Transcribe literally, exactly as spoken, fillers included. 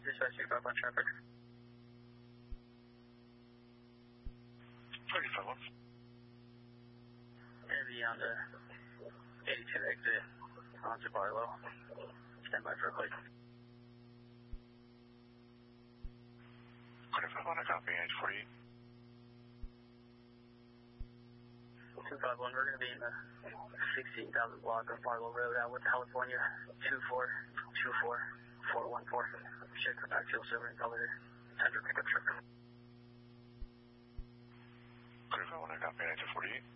Dispatch two five one traffic. thirty-five one. Gonna be on the eighty-two exit onto Barlow. Stand by for a click. thirty-five one, I copy, H forty-eight. two five one, we're going to be in the sixteen thousand block of Barlow Road, Atwood, California, two four two four four one four. Should come back to your silver and color tender pickup truck. thirty-five one, I copy, H forty-eight.